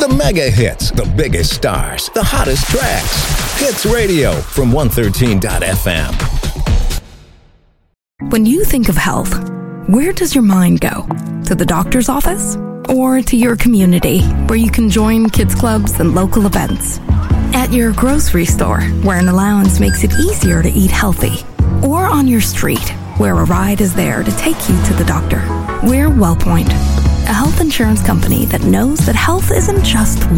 The mega hits, the biggest stars, the hottest tracks. Hits Radio from 113.fm. When you think of health, where does your mind go? To the doctor's office? Or to your community, where you can join kids clubs and local events? At your grocery store, where an allowance makes it easier to eat healthy? Or on your street, where a ride is there to take you to the doctor? We're WellPoint, a health insurance company that knows that health isn't just